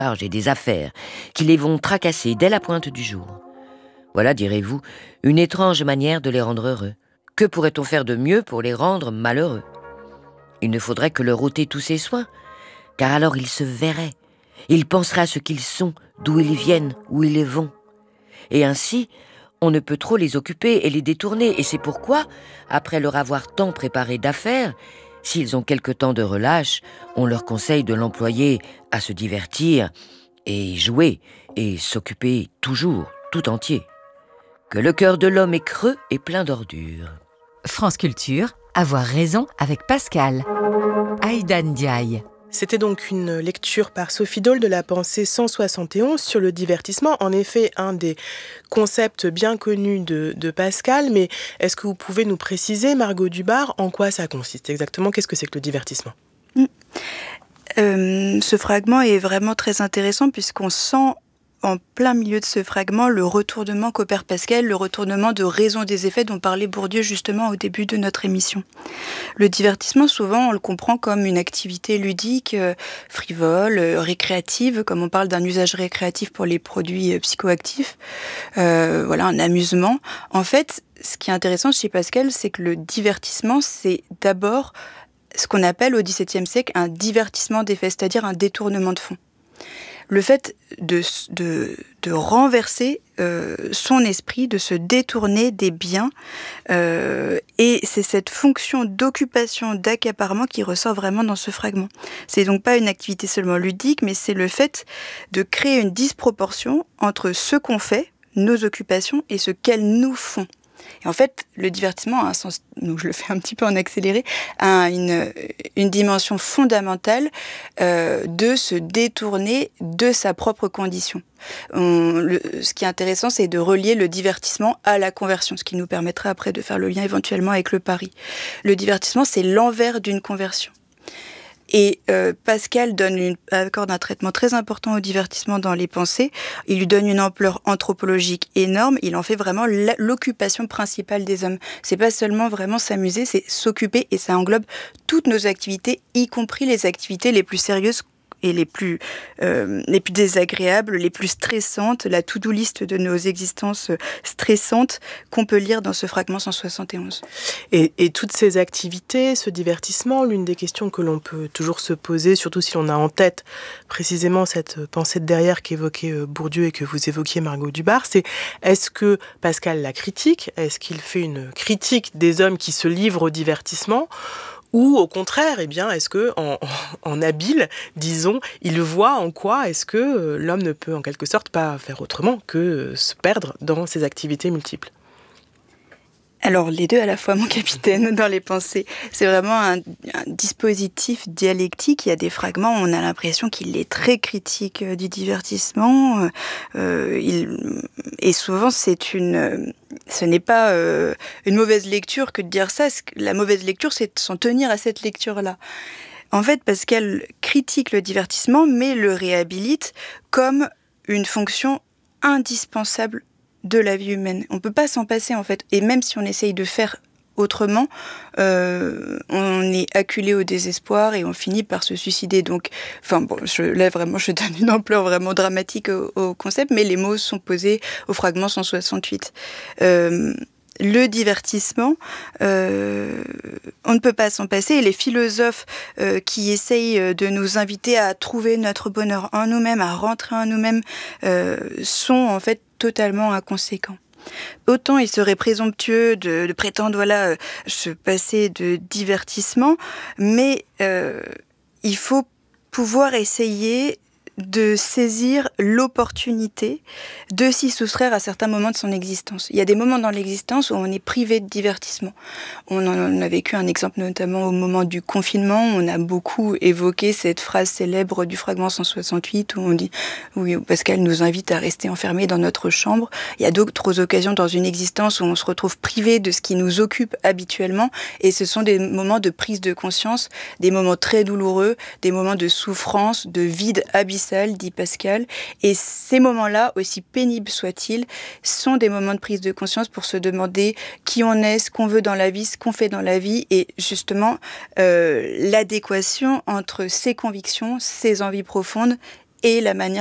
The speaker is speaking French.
et des affaires qui les vont tracasser dès la pointe du jour. Voilà, direz-vous, une étrange manière de les rendre heureux. Que pourrait-on faire de mieux pour les rendre malheureux? Il ne faudrait que leur ôter tous ces soins, car alors ils se verraient. Ils penseraient à ce qu'ils sont, d'où ils viennent, où ils vont. Et ainsi, on ne peut trop les occuper et les détourner, et c'est pourquoi, après leur avoir tant préparé d'affaires, s'ils ont quelque temps de relâche, on leur conseille de l'employer à se divertir et jouer et s'occuper toujours, tout entier. Que le cœur de l'homme est creux et plein d'ordures. France Culture, avoir raison avec Pascal. Aïda Ndiaye. C'était donc une lecture par Sophie Dole de la pensée 171 sur le divertissement. En effet, un des concepts bien connus de Pascal, mais est-ce que vous pouvez nous préciser, Margot Dubar, en quoi ça consiste exactement? Qu'est-ce que c'est que le divertissement? Ce fragment est vraiment très intéressant puisqu'on sent en plein milieu de ce fragment le retournement qu'opère Pascal, le retournement de raison des effets dont parlait Bourdieu justement au début de notre émission. Le divertissement, souvent, on le comprend comme une activité ludique, frivole, récréative, comme on parle d'un usage récréatif pour les produits psychoactifs, un amusement. En fait, ce qui est intéressant chez Pascal, c'est que le divertissement, c'est d'abord ce qu'on appelle au XVIIe siècle un divertissement des faits, c'est-à-dire un détournement de fond. Le fait de renverser son esprit, de se détourner des biens, et c'est cette fonction d'occupation, d'accaparement qui ressort vraiment dans ce fragment. C'est donc pas une activité seulement ludique, mais c'est le fait de créer une disproportion entre ce qu'on fait, nos occupations, et ce qu'elles nous font. Et en fait, le divertissement a un sens, donc je le fais un petit peu en accéléré, a une dimension fondamentale de se détourner de sa propre condition. Ce qui est intéressant, c'est de relier le divertissement à la conversion, ce qui nous permettra après de faire le lien éventuellement avec le pari. Le divertissement, c'est l'envers d'une conversion. Et Pascal accorde un traitement très important au divertissement dans les pensées. Il lui donne une ampleur anthropologique énorme. Il en fait vraiment l'occupation principale des hommes. C'est pas seulement vraiment s'amuser, c'est s'occuper, et ça englobe toutes nos activités, y compris les activités les plus sérieuses et les plus désagréables, les plus stressantes, la to-do list de nos existences stressantes qu'on peut lire dans ce fragment 171. Et toutes ces activités, ce divertissement, l'une des questions que l'on peut toujours se poser, surtout si l'on a en tête précisément cette pensée de derrière qu'évoquait Bourdieu et que vous évoquiez, Margot Dubar, c'est est-ce que Pascal la critique? Est-ce qu'il fait une critique des hommes qui se livrent au divertissement? Ou au contraire, est-ce que en habile, disons, il voit en quoi est-ce que l'homme ne peut en quelque sorte pas faire autrement que se perdre dans ses activités multiples? Alors, les deux à la fois, mon capitaine, dans les pensées. C'est vraiment un dispositif dialectique. Il y a des fragments où on a l'impression qu'il est très critique du divertissement. Et souvent, ce n'est pas une mauvaise lecture que de dire ça. La mauvaise lecture, c'est de s'en tenir à cette lecture-là. En fait, Pascal critique le divertissement, mais le réhabilite comme une fonction indispensable de la vie humaine. On ne peut pas s'en passer, en fait. Et même si on essaye de faire autrement, on est acculé au désespoir et on finit par se suicider. Donc, je donne une ampleur vraiment dramatique au concept, mais les mots sont posés au fragment 168. Le divertissement, on ne peut pas s'en passer. Et les philosophes qui essayent de nous inviter à trouver notre bonheur en nous-mêmes, à rentrer en nous-mêmes, sont en fait totalement inconséquents. Autant il serait présomptueux de prétendre se passer de divertissement, mais il faut pouvoir essayer de saisir l'opportunité de s'y soustraire à certains moments de son existence. Il y a des moments dans l'existence où on est privé de divertissement. On en a vécu un exemple notamment au moment du confinement. On a beaucoup évoqué cette phrase célèbre du fragment 168 où on dit où Pascal nous invite à rester enfermés dans notre chambre. Il y a d'autres occasions dans une existence où on se retrouve privé de ce qui nous occupe habituellement, et ce sont des moments de prise de conscience, des moments très douloureux, des moments de souffrance, de vide abyssal, dit Pascal. Et ces moments-là, aussi pénibles soient-ils, sont des moments de prise de conscience pour se demander qui on est, ce qu'on veut dans la vie, ce qu'on fait dans la vie, et justement l'adéquation entre ses convictions, ses envies profondes et la manière